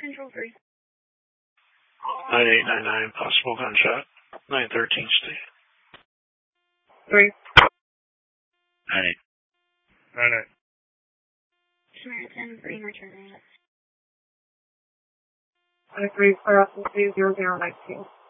Control 3. 9899, possible gunshot. 913, stay. 3. 98. 98. Samaritan, green return. 93, clear us to 009.